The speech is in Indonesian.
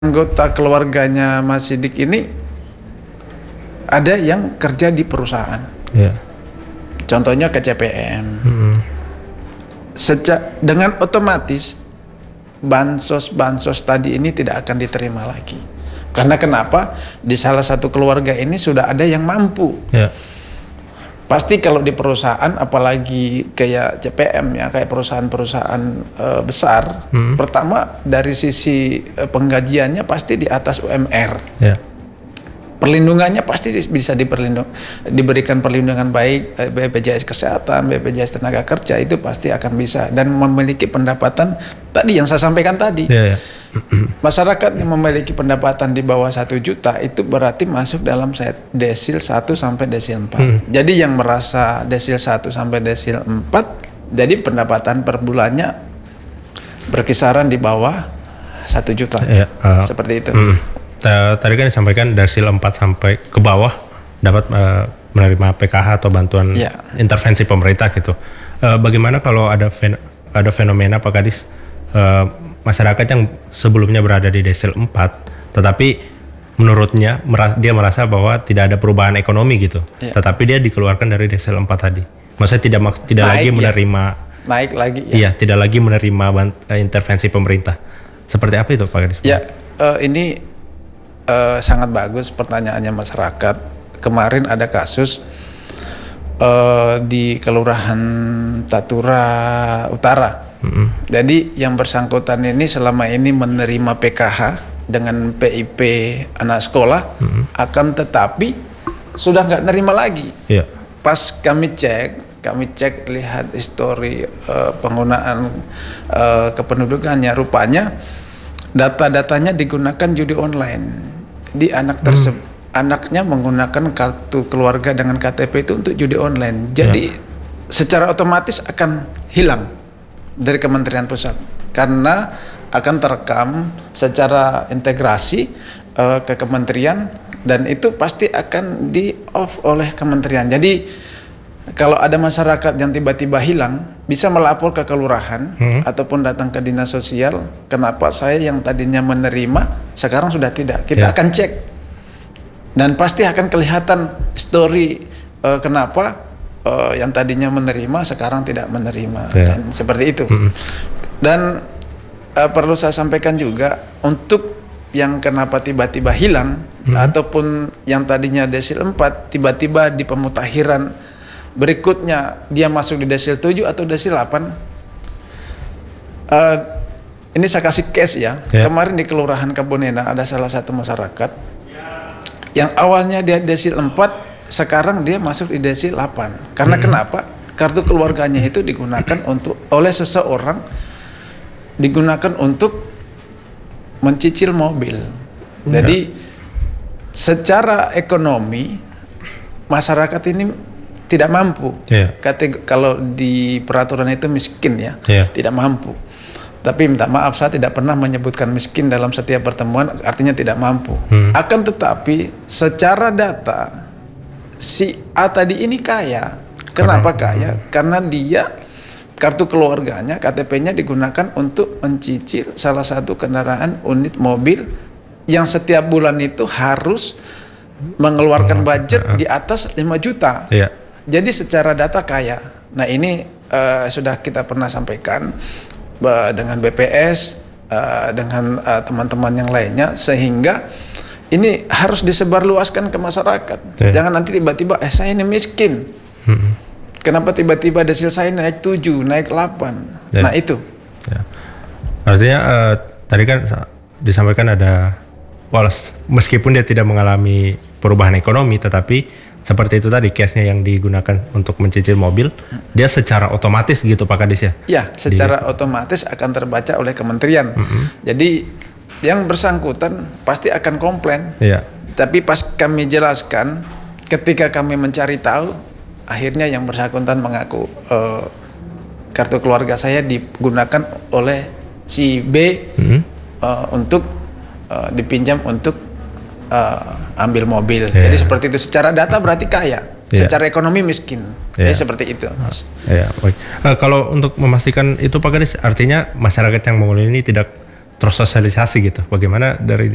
Anggota keluarganya Mas Sidik ini ada yang kerja di perusahaan, contohnya ke CPM. Dengan otomatis bansos tadi ini tidak akan diterima lagi. Karena kenapa? Di salah satu keluarga ini sudah ada yang mampu. Pasti kalau di perusahaan, apalagi kayak CPM ya, kayak perusahaan-perusahaan besar, pertama dari sisi penggajiannya pasti di atas UMR. Perlindungannya pasti bisa diberikan perlindungan baik, BPJS Kesehatan, BPJS Tenaga Kerja itu pasti akan bisa, dan memiliki pendapatan tadi yang saya sampaikan tadi. Masyarakat yang memiliki pendapatan di bawah 1 juta itu berarti masuk dalam desil 1 sampai desil 4. Jadi yang merasa desil 1 sampai desil 4, jadi pendapatan per bulannya berkisaran di bawah 1 juta. Seperti itu. Tadi kan disampaikan desil 4 sampai ke bawah dapat menerima PKH atau bantuan intervensi pemerintah gitu. Bagaimana kalau ada fenomena Pak Kadis, masyarakat yang sebelumnya berada di desil 4 tetapi menurutnya dia merasa bahwa tidak ada perubahan ekonomi gitu, tetapi dia dikeluarkan dari desil 4 tadi. Maksudnya tidak lagi menerima naik lagi tidak lagi menerima intervensi pemerintah. Seperti apa itu Pak Kadis? Ini sangat bagus pertanyaannya masyarakat. Kemarin ada kasus di Kelurahan Tatura Utara. Jadi yang bersangkutan ini selama ini menerima PKH dengan PIP anak sekolah, akan tetapi sudah nggak nerima lagi. Pas kami cek lihat histori penggunaan kependudukannya, rupanya data-datanya digunakan judi online. Di anaknya menggunakan kartu keluarga dengan KTP itu untuk judi online. Jadi secara otomatis akan hilang dari Kementerian Pusat karena akan terekam secara integrasi ke kementerian, dan itu pasti akan di off oleh kementerian. Jadi kalau ada masyarakat yang tiba-tiba hilang, bisa melapor ke kelurahan ataupun datang ke dinas sosial, kenapa saya yang tadinya menerima sekarang sudah tidak. Kita akan cek dan pasti akan kelihatan story kenapa yang tadinya menerima sekarang tidak menerima, dan seperti itu. Dan perlu saya sampaikan juga, untuk yang kenapa tiba-tiba hilang ataupun yang tadinya desil 4 tiba-tiba di pemutakhiran berikutnya dia masuk di desil 7 atau desil 8, ini saya kasih case ya. Kemarin di Kelurahan Kebonena ada salah satu masyarakat yang awalnya dia desil 4, sekarang dia masuk di desil 8. Karena kenapa? Kartu keluarganya itu digunakan oleh seseorang digunakan untuk mencicil mobil. Jadi secara ekonomi masyarakat ini tidak mampu. Kalau di peraturan itu miskin tidak mampu. Tapi minta maaf, saya tidak pernah menyebutkan miskin dalam setiap pertemuan, artinya tidak mampu. Akan tetapi secara data si A tadi ini kaya. Kenapa kaya? Karena dia kartu keluarganya, KTP-nya digunakan untuk mencicil salah satu kendaraan unit mobil yang setiap bulan itu harus mengeluarkan budget di atas 5 juta. Jadi secara data kaya. Nah ini sudah kita pernah sampaikan dengan BPS, dengan teman-teman yang lainnya, sehingga ini harus disebarluaskan ke masyarakat. Jangan nanti tiba-tiba saya ini miskin. Kenapa tiba-tiba desil saya naik 7, naik 8? Nah itu. Artinya tadi kan disampaikan ada, meskipun dia tidak mengalami perubahan ekonomi, tetapi seperti itu tadi case-nya yang digunakan untuk mencicil mobil, dia secara otomatis gitu Pak Kadis ya? Ya, secara otomatis akan terbaca oleh kementerian. Jadi yang bersangkutan pasti akan komplain. Tapi pas kami jelaskan, ketika kami mencari tahu, akhirnya yang bersangkutan mengaku kartu keluarga saya digunakan oleh si B untuk dipinjam untuk ambil mobil. Jadi seperti itu. Secara data berarti kaya, secara ekonomi miskin. Jadi seperti itu, Mas. Kalau untuk memastikan itu Pak Kadis, artinya masyarakat yang Mongolia ini tidak tersosialisasi gitu. Bagaimana dari